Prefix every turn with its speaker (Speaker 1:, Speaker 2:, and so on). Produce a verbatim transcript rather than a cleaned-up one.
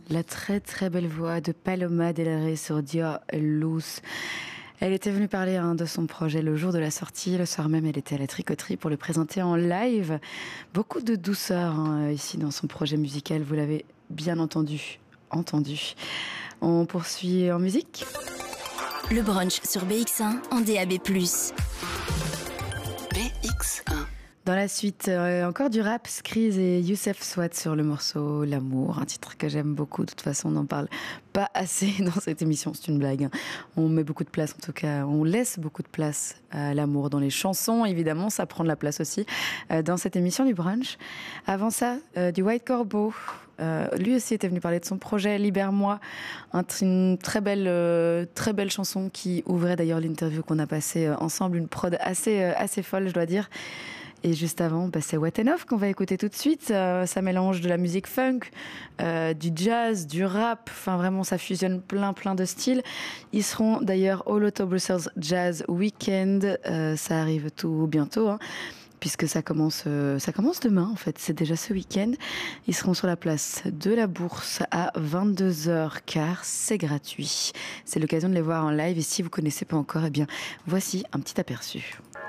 Speaker 1: La très très belle voix de Paloma del Rey sur Dia Luz. Elle était venue parler hein, de son projet le jour de la sortie. Le soir même, elle était à la tricoterie pour le présenter en live. Beaucoup de douceur hein, ici dans son projet musical, vous l'avez bien entendu. entendu. On poursuit en musique.
Speaker 2: Le brunch sur B X un en D A B plus.
Speaker 3: B X un.
Speaker 1: Dans la suite, euh, encore du rap, Skreez et Youssef Swat sur le morceau L'amour, un titre que j'aime beaucoup. De toute façon, on n'en parle pas assez dans cette émission, c'est une blague. Hein. On met beaucoup de place, en tout cas, on laisse beaucoup de place à l'amour dans les chansons. Évidemment, ça prend de la place aussi euh, dans cette émission du brunch. Avant ça, euh, du White Corbeau. Euh, lui aussi était venu parler de son projet Libère-moi, un, une très belle, euh, très belle chanson qui ouvrait d'ailleurs l'interview qu'on a passée euh, ensemble, une prod assez, euh, assez folle, je dois dire. Et juste avant, bah, c'est What Enough qu'on va écouter tout de suite. Euh, ça mélange de la musique funk, euh, du jazz, du rap. Enfin, vraiment, ça fusionne plein, plein de styles. Ils seront d'ailleurs au Loto Brussels Jazz Weekend. Euh, ça arrive tout bientôt, hein, puisque ça commence, euh, ça commence demain, en fait. C'est déjà ce week-end. Ils seront sur la place de la Bourse à vingt-deux heures quinze. C'est gratuit. C'est l'occasion de les voir en live. Et si vous connaissez pas encore, eh bien, voici un petit aperçu.